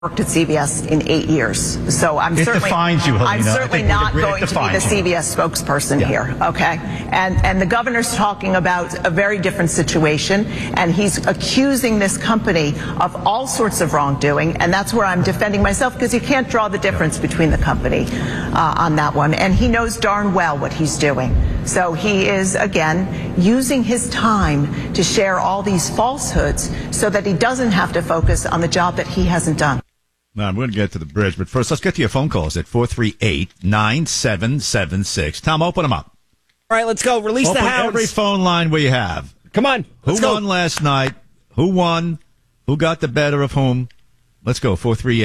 worked at CBS in 8 years, so I'm It certainly defines you, Helena. I'm certainly not going to be the defines you. CBS spokesperson here, okay? And the governor's talking about a very different situation, and he's accusing this company of all sorts of wrongdoing, and that's where I'm defending myself, because you can't draw the difference between the company on that one, and he knows darn well what he's doing. So he is, again, using his time to share all these falsehoods so that he doesn't have to focus on the job that he hasn't done. Now, I'm going to get to the bridge, but first, let's get to your phone calls at 438-9776. Tom, open them up. All right, let's go. Release Open the hounds. every phone line we have. Come on. Let's Who won last night? Who won? Who got the better of whom? Let's go.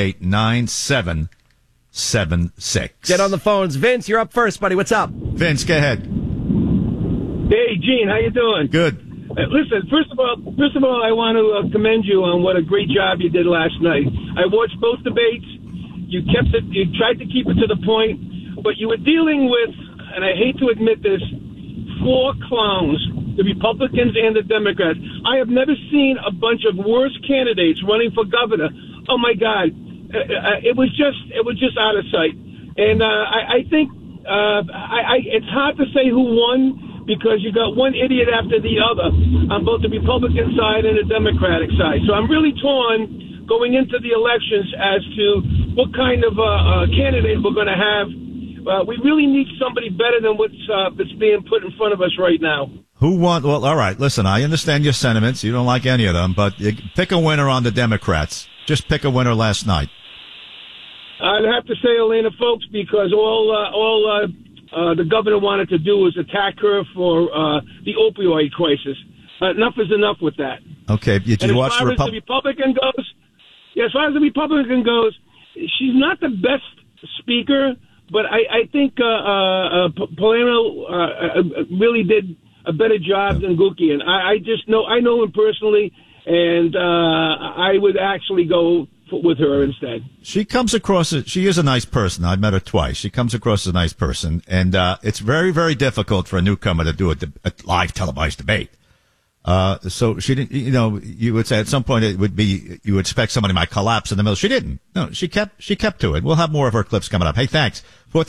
438-9776. Get on the phones. Vince, you're up first, buddy. What's up? Vince, go ahead. Hey, Gene, how you doing? Good. Listen, first of all, I want to commend you on what a great job you did last night. I watched both debates. You tried to keep it to the point, but you were dealing with, and I hate to admit this, 4 clowns, the Republicans and the Democrats. I have never seen a bunch of worse candidates running for governor. Oh my God, it was just out of sight. And I think it's hard to say who won, because you got one idiot after the other on both the Republican side and the Democratic side. So I'm really torn going into the elections as to what kind of candidate we're going to have. We really need somebody better than what's being put in front of us right now. Who won? Well, all right. Listen, I understand your sentiments. You don't like any of them, but pick a winner on the Democrats. Just pick a winner last night. I'd have to say Elena Folks, because all the governor wanted to do was attack her for the opioid crisis. Enough is enough with that. Okay, did you watch the Republican goes? Yeah, as far as the Republican goes, she's not the best speaker, but I think Polano really did a better job than Gukian. I know him personally, and I would actually go with her instead. She comes across she is a nice person. I've met her twice. She comes across as a nice person, and it's very, very difficult for a newcomer to do a live televised debate. So she didn't, you would say at some point it would be, you would expect somebody might collapse in the middle. She didn't. No, she kept to it. We'll have more of her clips coming up. Hey, thanks.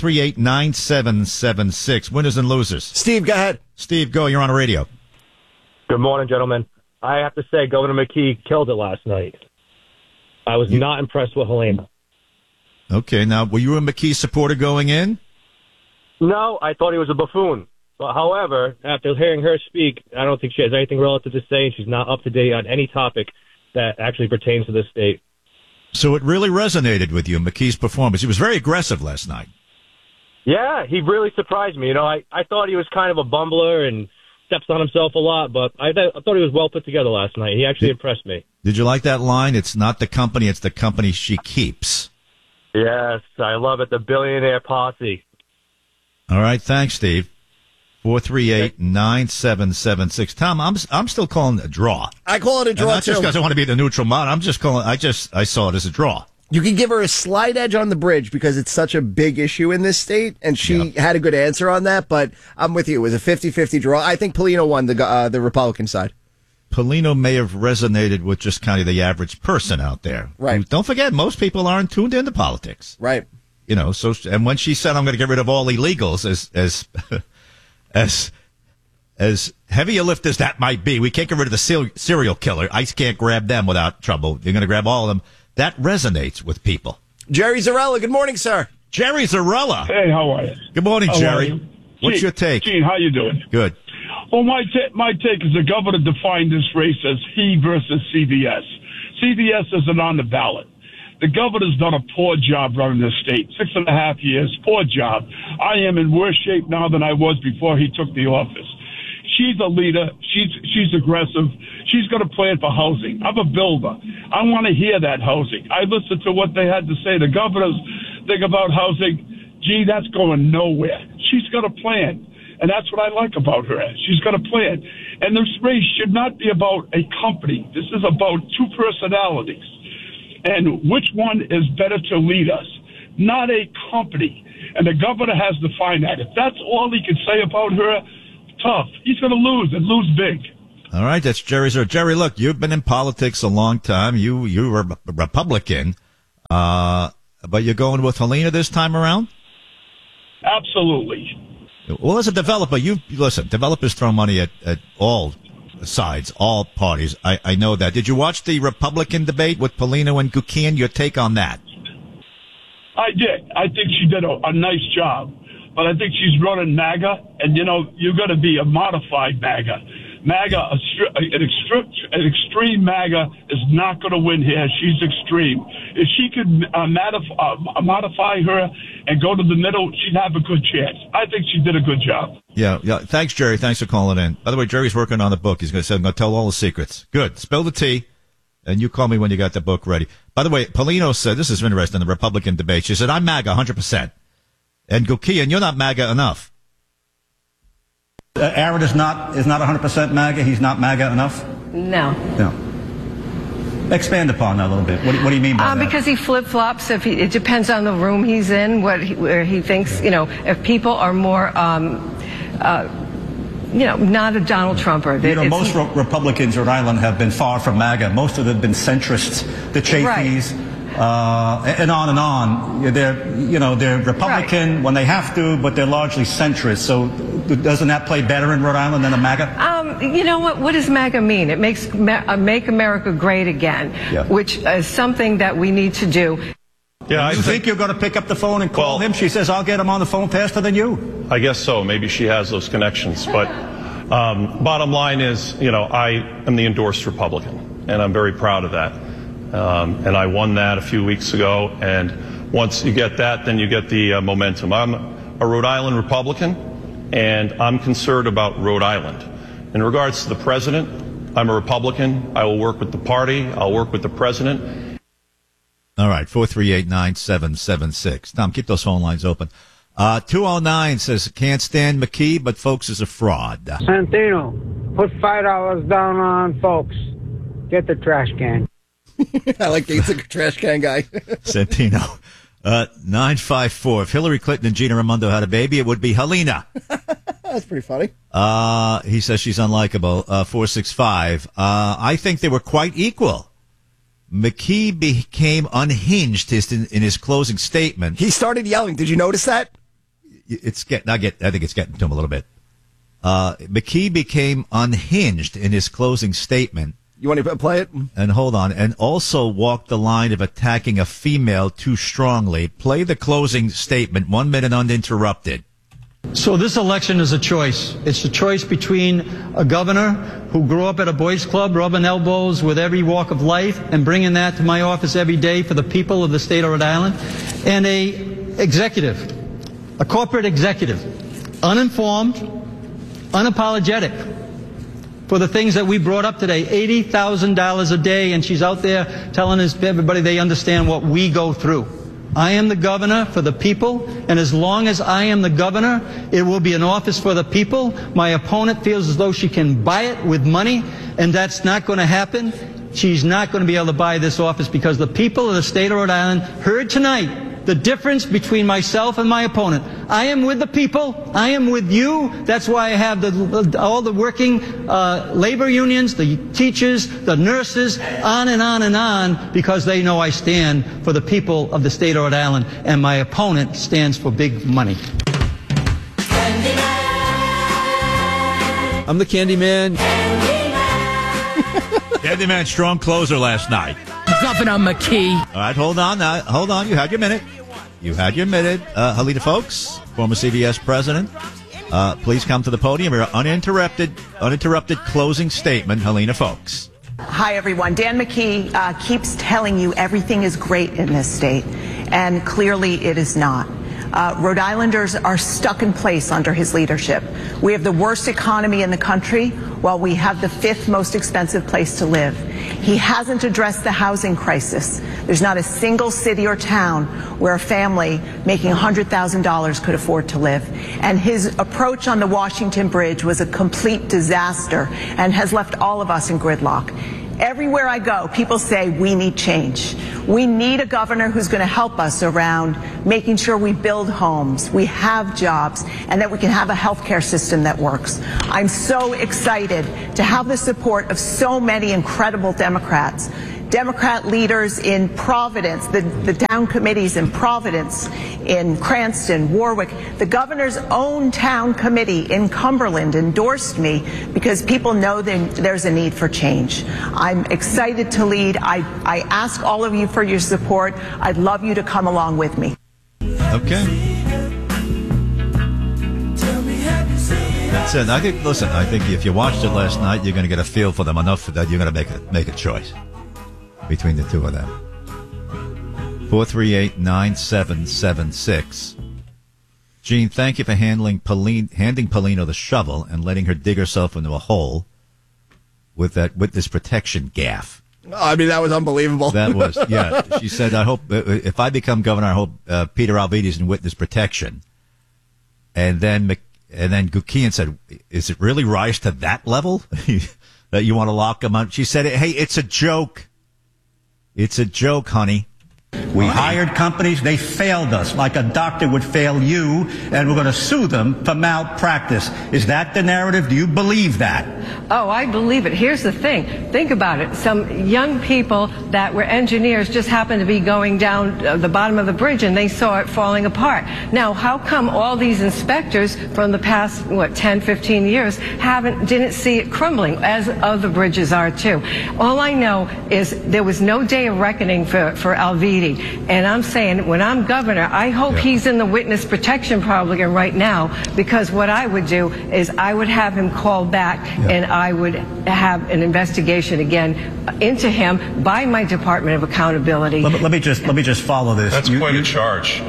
438-9776. Winners and losers. Steve, go ahead. Steve, go. You're on the radio. Good morning, gentlemen. I have to say, Governor McKee killed it last night. I was not impressed with Helena. Okay, now, were you a McKee supporter going in? No, I thought he was a buffoon. But however, after hearing her speak, I don't think she has anything relative to say, and she's not up to date on any topic that actually pertains to this state. So it really resonated with you, McKee's performance. He was very aggressive last night. Yeah, he really surprised me. I thought he was kind of a bumbler and steps on himself a lot, but I thought he was well put together last night. He actually impressed me. Did you like that line? It's not the company, it's the company she keeps. Yes, I love it. The billionaire posse. All right, thanks, Steve. 438-9776. Tom, I'm still calling it a draw. I call it a draw, not just because I want to be the neutral mod. I saw it as a draw. You can give her a slight edge on the bridge because it's such a big issue in this state, and she had a good answer on that, but I'm with you. It was a 50-50 draw. I think Polino won the Republican side. Polino may have resonated with just kind of the average person out there. Right. Don't forget, most people aren't tuned into politics. Right. So, and when she said, I'm going to get rid of all illegals, as heavy a lift as that might be, we can't get rid of the serial killer. ICE can't grab them without trouble. You're going to grab all of them. That resonates with people. Jerry Zarella, good morning, sir. Jerry Zarella. Hey, how are you? Good morning, Jerry. What's your take? Gene, how you doing? Good. Well, my take is the governor defined this race as he versus CVS. CVS isn't on the ballot. The governor's done a poor job running the state. 6.5 years, poor job. I am in worse shape now than I was before he took the office. She's a leader. She's aggressive. She's got a plan for housing. I'm a builder. I want to hear that housing. I listened to what they had to say. The governor's thing about housing, gee, that's going nowhere. She's got a plan, and that's what I like about her. She's got a plan. And this race should not be about a company. This is about two personalities. And which one is better to lead us? Not a company. And the governor has to find that. If that's all he can say about her, tough. He's going to lose and lose big. All right, that's Jerry. Jerry, look, you've been in politics a long time. You were a Republican. But you're going with Helena this time around? Absolutely. Well, as a developer, listen, developers throw money at all sides, all parties. I know that. Did you watch the Republican debate with Polino and Gukian? Your take on that? I did. I think she did a nice job. But I think she's running MAGA, and, you got to be a modified MAGA. An extreme MAGA is not going to win here. She's extreme. If she could modify her and go to the middle, she'd have a good chance. I think she did a good job. Yeah. Thanks, Jerry. Thanks for calling in. By the way, Jerry's working on the book. He's going to tell all the secrets. Good. Spill the tea, and you call me when you got the book ready. By the way, Polino said, this is interesting, the Republican debate. She said, I'm MAGA 100%. And Gukian, you're not MAGA enough. Aaron is not 100% MAGA. He's not MAGA enough. No. Expand upon that a little bit. What do you mean by that? Because he flip-flops. It depends on the room he's in, where he thinks. If people are more, not a Donald Trumper. Most Republicans in Rhode Island have been far from MAGA. Most of them have been centrists, the Chafees. Right. And on and on. They're Republican when they have to, but they're largely centrist. So doesn't that play better in Rhode Island than a MAGA? You know what? What does MAGA mean? It makes Make America Great Again, which is something that we need to do. Yeah, you think you're going to pick up the phone and call him? She says, I'll get him on the phone faster than you. I guess so. Maybe she has those connections. But bottom line is, I am the endorsed Republican, and I'm very proud of that. And I won that a few weeks ago, and once you get that, then you get the momentum. I'm a Rhode Island Republican, and I'm concerned about Rhode Island. In regards to the president, I'm a Republican. I will work with the party. I'll work with the president. All right, 438-9776. Tom, keep those phone lines open. 209 says, can't stand McKee, but Folks is a fraud. Santino, put $5 down on Folks. Get the trash can. I like he's a trash can guy. Santino. 954. If Hillary Clinton and Gina Raimondo had a baby, it would be Helena. That's pretty funny. He says she's unlikable. 465. I think they were quite equal. McKee became unhinged in his closing statement. He started yelling. Did you notice that? I think it's getting to him a little bit. McKee became unhinged in his closing statement. You want to play it? And hold on. And also walked the line of attacking a female too strongly. Play the closing statement, 1 minute uninterrupted. So this election is a choice. It's a choice between a governor who grew up at a boys club, rubbing elbows with every walk of life and bringing that to my office every day for the people of the state of Rhode Island, and a corporate executive, uninformed, unapologetic for the things that we brought up today. $80,000 a day, and she's out there telling everybody they understand what we go through. I am the governor for the people, and as long as I am the governor, it will be an office for the people. My opponent feels as though she can buy it with money, and that's not going to happen. She's not going to be able to buy this office because the people of the state of Rhode Island heard tonight the difference between myself and my opponent. I am with the people. I am with you. That's why I have all the working labor unions, the teachers, the nurses, on and on and on, because they know I stand for the people of the state of Rhode Island, and my opponent stands for big money. I'm the Candyman. Candyman, strong closer last night. Governor McKee. All right, hold on. You had your minute. Helena Folks, former CVS president. Please come to the podium. Your uninterrupted closing statement, Helena Folks. Hi, everyone. Dan McKee keeps telling you everything is great in this state, and clearly it is not. Rhode Islanders are stuck in place under his leadership. We have the worst economy in the country, while we have the 5th most expensive place to live. He hasn't addressed the housing crisis. There's not a single city or town where a family making $100,000 could afford to live. And his approach on the Washington Bridge was a complete disaster and has left all of us in gridlock. Everywhere I go, people say we need change. We need a governor who's going to help us around making sure we build homes, we have jobs, and that we can have a healthcare system that works. I'm so excited to have the support of so many incredible Democrats Democrat leaders in Providence, the town committees in Providence, in Cranston, Warwick, the governor's own town committee in Cumberland endorsed me because people know there's a need for change. I'm excited to lead. I ask all of you for your support. I'd love you to come along with me. Okay. That's it. I think if you watched it last night, you're going to get a feel for them enough that you're going to make a choice between the two of them. 438-9776. Gene, thank you for handing Paulino the shovel and letting her dig herself into a hole with that witness protection gaffe. I mean, that was unbelievable. That was, yeah. She said, I hope, if I become governor, I hope Peter Alvidi's in witness protection. And then Gukian said, is it really rise to that level that you want to lock him up? She said, hey, it's a joke. It's a joke, honey. We hired companies, they failed us, like a doctor would fail you, and we're going to sue them for malpractice. Is that the narrative? Do you believe that? Oh, I believe it. Here's the thing. Think about it. Some young people that were engineers just happened to be going down the bottom of the bridge and they saw it falling apart. Now, how come all these inspectors from the past, 10, 15 years didn't see it crumbling, as other bridges are too? All I know is there was no day of reckoning for Alvidi. And I'm saying, when I'm governor, I hope he's in the witness protection program right now, because what I would do is I would have him called back and I would have an investigation again into him by my Department of Accountability. Let me just follow this. That's quite a charge.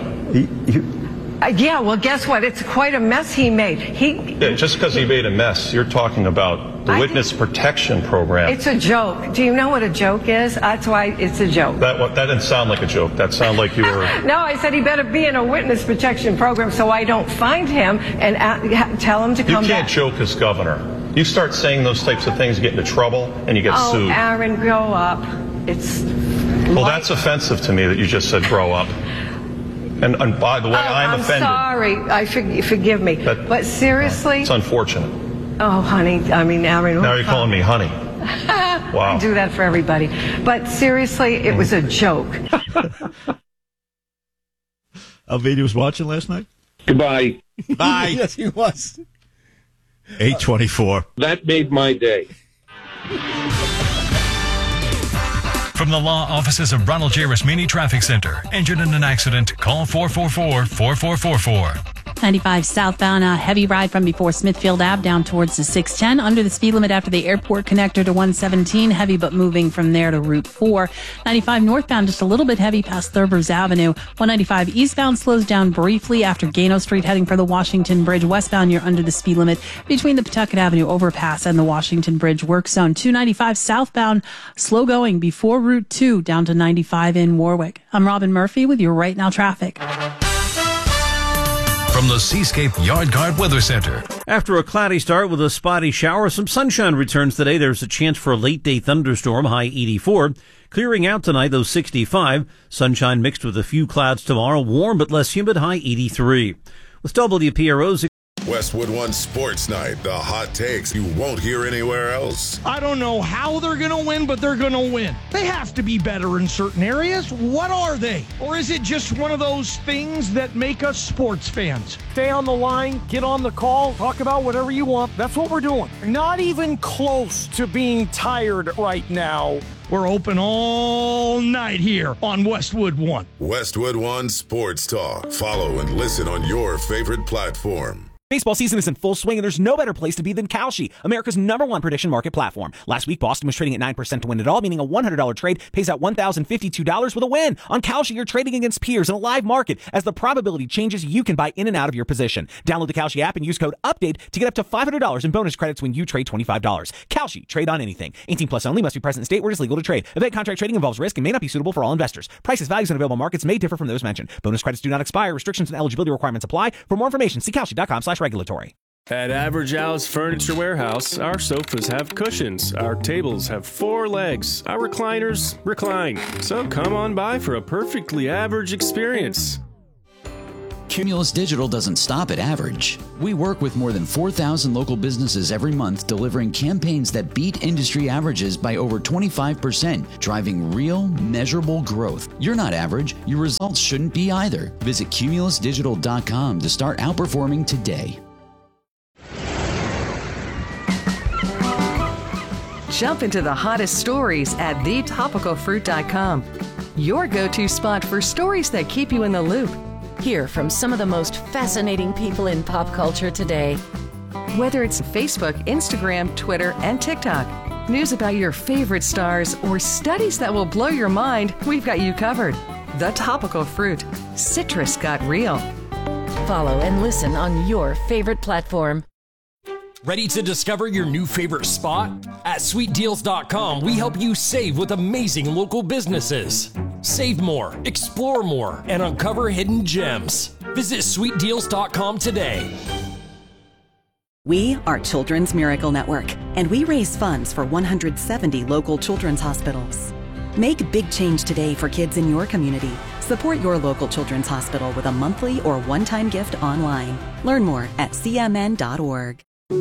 Yeah, well, guess what? It's quite a mess he made. Just because he made a mess, you're talking about the witness protection program. It's a joke. Do you know what a joke is? That's why it's a joke. That didn't sound like a joke. That sounded like you were... No, I said he better be in a witness protection program so I don't find him and tell him to come back. You can't joke as governor. You start saying those types of things, you get into trouble, and you get sued. Oh, Aaron, grow up. Well, that's offensive to me that you just said grow up. And by the way, I'm offended. I'm sorry. Forgive me. But seriously? It's unfortunate. Oh, honey. I mean, Aaron. Now you're calling me honey. Wow. I do that for everybody. But seriously, it was a joke. Alvidi was watching last night? Goodbye. Bye. Yes, he was. 8:24. That made my day. From the law offices of Ronald J. Rasmini Traffic Center. Injured in an accident? Call 444-4444. 95 southbound, a heavy ride from before Smithfield Ave down towards the 610. Under the speed limit after the airport connector to 117. Heavy but moving from there to Route 4. 95 northbound, just a little bit heavy past Thurber's Avenue. 195 eastbound slows down briefly after Gano Street heading for the Washington Bridge. Westbound, you're under the speed limit between the Pawtucket Avenue overpass and the Washington Bridge work zone. 295 southbound, slow going before Route 2 down to 95 in Warwick. I'm Robin Murphy with your Right Now traffic. From the Seascape Yard Guard Weather Center. After a cloudy start with a spotty shower, some sunshine returns today. There's a chance for a late-day thunderstorm, high 84. Clearing out tonight, though, 65. Sunshine mixed with a few clouds tomorrow. Warm but less humid, high 83. With WPRO's Westwood One Sports Night, the hot takes you won't hear anywhere else. I don't know how they're going to win, but they're going to win. They have to be better in certain areas. What are they? Or is it just one of those things that make us sports fans? Stay on the line, get on the call, talk about whatever you want. That's what we're doing. Not even close to being tired right now. We're open all night here on Westwood One. Westwood One Sports Talk. Follow and listen on your favorite platform. Baseball season is in full swing, and there's no better place to be than Kalshi, America's #1 prediction market platform. Last week, Boston was trading at 9% to win it all, meaning a $100 trade pays out $1,052 with a win. On Kalshi, you're trading against peers in a live market. As the probability changes, you can buy in and out of your position. Download the Kalshi app and use code UPDATE to get up to $500 in bonus credits when you trade $25. Kalshi, trade on anything. 18 plus only, must be present in state where it is legal to trade. Event contract trading involves risk and may not be suitable for all investors. Prices, values, and available markets may differ from those mentioned. Bonus credits do not expire. Restrictions and eligibility requirements apply. For more information, see Kalshi.com/regulatory. At Average Al's Furniture Warehouse, our sofas have cushions, our tables have 4 legs, our recliners recline. So come on by for a perfectly average experience. Cumulus Digital doesn't stop at average. We work with more than 4,000 local businesses every month, delivering campaigns that beat industry averages by over 25%, driving real, measurable growth. You're not average. Your results shouldn't be either. Visit cumulusdigital.com to start outperforming today. Jump into the hottest stories at thetopicalfruit.com. Your go-to spot for stories that keep you in the loop. Hear from some of the most fascinating people in pop culture today. Whether it's Facebook, Instagram, Twitter, and TikTok, news about your favorite stars, or studies that will blow your mind, we've got you covered. The Topical Fruit. Citrus got real. Follow and listen on your favorite platform. Ready to discover your new favorite spot? At sweetdeals.com, we help you save with amazing local businesses. Save more, explore more, and uncover hidden gems. Visit sweetdeals.com today. We are Children's Miracle Network, and we raise funds for 170 local children's hospitals. Make big change today for kids in your community. Support your local children's hospital with a monthly or one-time gift online. Learn more at cmn.org.